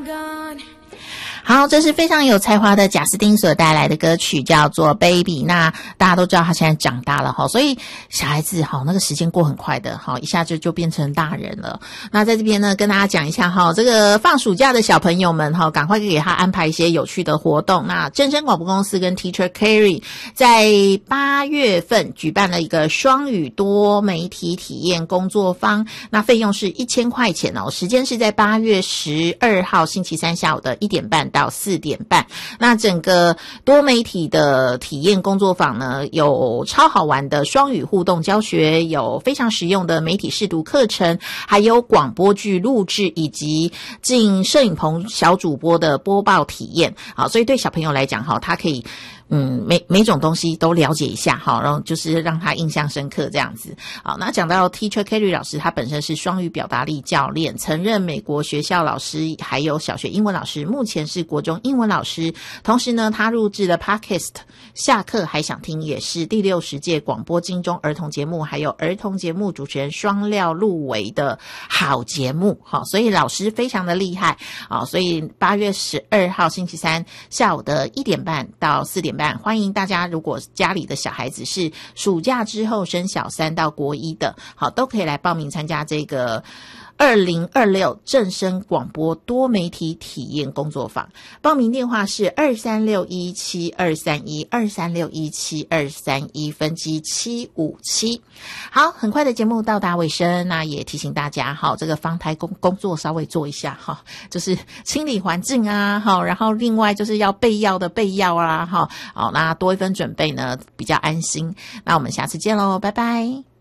好，这是非常有才华的贾斯汀所带来的歌曲，叫做 Baby。 那大家都知道他现在长大了，所以小孩子那个时间过很快的，一下就变成大人了。那在这边呢跟大家讲一下这个放暑假的小朋友们赶快给他安排一些有趣的活动。那正声广播公司跟 Teacher Carrie 在8月份举办了一个双语多媒体体验工作坊，那费用是1000块钱时间是在8月12号星期三下午的1点半到4点半。那整个多媒体的体验工作坊呢，有超好玩的双语互动教学，有非常实用的媒体识读课程，还有广播剧录制以及进摄影棚小主播的播报体验。好，所以对小朋友来讲他可以每种东西都了解一下然后就是让他印象深刻这样子。好，那讲到 Teacher Carrie 老师，他本身是双语表达力教练，曾任美国学校老师，还有小学英文老师，目前是国中英文老师。同时呢，他录制了 Podcast 下课还想听，也是第60届广播金钟儿童节目还有儿童节目主持人双料入围的好节目。好，所以老师非常的厉害。好，所以8月12号星期三下午的1点半到4点半，欢迎大家，如果家里的小孩子是暑假之后升小3到国1的，好，都可以来报名参加这个2026正声广播多媒体体验工作坊。报名电话是23617231 23617231分机757。好，很快的节目到达尾声，那也提醒大家这个防台工作稍微做一下就是清理环境啊然后另外就是要备药的备药啊好，那多一分准备呢比较安心。那我们下次见咯，拜拜。